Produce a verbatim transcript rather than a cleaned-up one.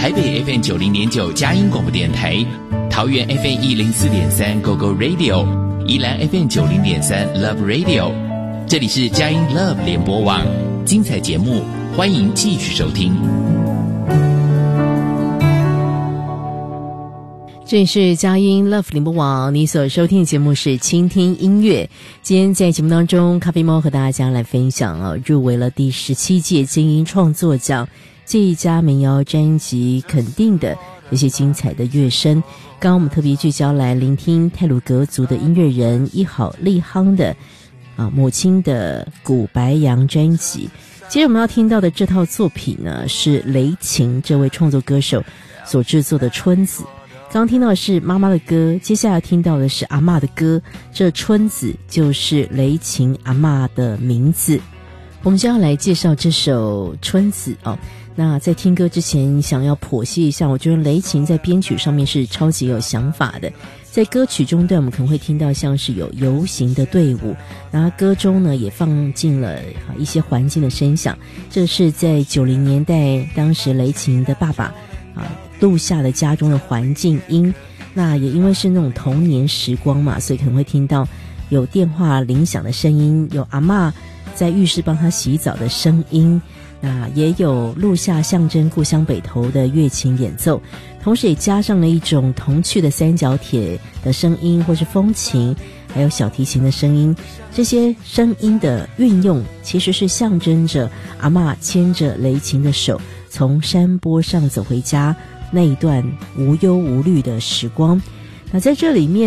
台北 F M 九零点九佳音广播电台，桃园 F M 一零四点三 Go Go Radio， 宜兰 F M 九零点三 Love Radio。这里是佳音 Love 联播网，精彩节目欢迎继续收听。 这里是佳音 Love 联播网，你所收听的节目是倾听音乐。今天在节目当中，咖啡猫和大家来分享啊，入围了第十七届金音创作奖这一家民谣专辑肯定的这些精彩的乐声。刚刚我们特别聚焦来聆听太鲁阁族的音乐人一好利夯的啊母亲的古白杨专辑。接着我们要听到的这套作品呢，是雷琴这位创作歌手所制作的春子。刚刚听到的是妈妈的歌，接下来听到的是阿嬷的歌，这春子就是雷琴阿嬷的名字。我们就要来介绍这首春子哦。那在听歌之前想要剖析一下，我觉得雷琴在编曲上面是超级有想法的。在歌曲中段我们可能会听到像是有游行的队伍，然后歌中呢也放进了一些环境的声响，这是在九零年代当时雷琴的爸爸啊录下了家中的环境音。那也因为是那种童年时光嘛，所以可能会听到有电话铃响的声音，有阿嬷在浴室帮他洗澡的声音，那也有录下象征故乡北投的乐琴演奏，同时也加上了一种童趣的三角铁的声音，或是风琴，还有小提琴的声音。这些声音的运用其实是象征着阿嬷牵着雷琴的手从山坡上走回家那一段无忧无虑的时光。那在这里面